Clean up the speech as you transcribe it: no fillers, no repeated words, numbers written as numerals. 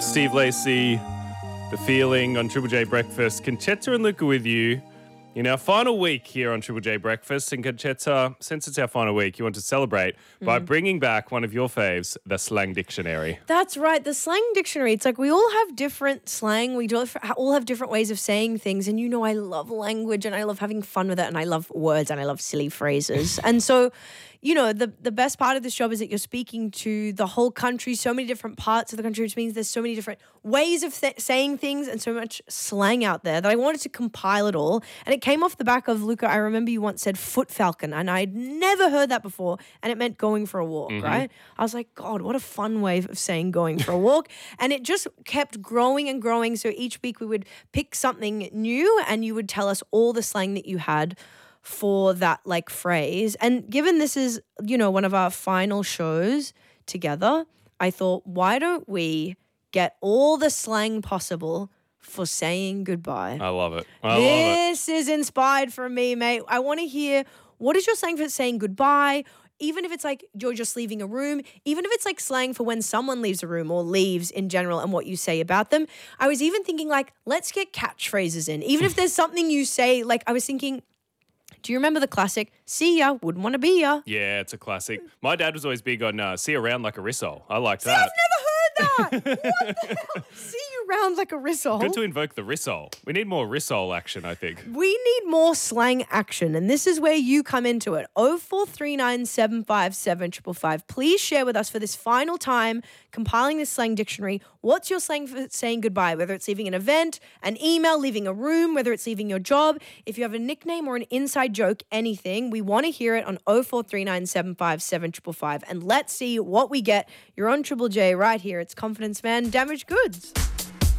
Steve Lacey, The Feeling on Triple J Breakfast. Conchetta and Luca with you in our final week here on Triple J Breakfast. And Conchetta, since it's our final week, you want to celebrate by bringing back one of your faves, the Slang Dictionary. That's right, the Slang Dictionary. It's like we all have different slang. We all have different ways of saying things. And you know I love language and I love having fun with it and I love words and I love silly phrases. And so, you know, the best part of this job is that you're speaking to the whole country, so many different parts of the country, which means there's so many different ways of saying things and so much slang out there that I wanted to compile it all. And it came off the back of, Luca, I remember you once said foot falcon, and I'd never heard that before, and it meant going for a walk, right? I was like, God, what a fun way of saying going for a walk. And it just kept growing and growing. So each week we would pick something new and you would tell us all the slang that you had for that like phrase. And given this is, you know, one of our final shows together, I thought, why don't we get all the slang possible for saying goodbye? I love it. This is inspired from me, mate. I want to hear, what is your slang for saying goodbye? Even if it's like you're just leaving a room, even if it's like slang for when someone leaves a room or leaves in general and what you say about them. I was even thinking like, let's get catchphrases in. Even if there's something you say, like I was thinking, do you remember the classic, see ya, wouldn't want to be ya? Yeah, it's a classic. My dad was always big on see around like a rissole. I liked that. I've never heard that. What the hell? See you round like a rissole. Good to invoke the rissole. We need more rissole action, I think. We need more slang action, and this is where you come into it. 0439 757 555. Please share with us for this final time, compiling this slang dictionary. What's your slang for saying goodbye? Whether it's leaving an event, an email, leaving a room, whether it's leaving your job. If you have a nickname or an inside joke, anything, we want to hear it on 0439 757 555. And let's see what we get. You're on Triple J right here. It's Confidence Man, Damaged Goods.